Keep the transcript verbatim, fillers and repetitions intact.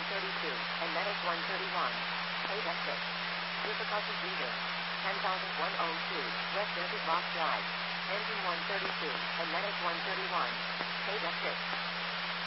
thirty-two, and Medic one thirty-one. Paid at six. Difficulty reading. ten thousand one hundred two, West Desert Rock Drive. Engine one thirty-two, and Medic one thirty-one. Paid at six.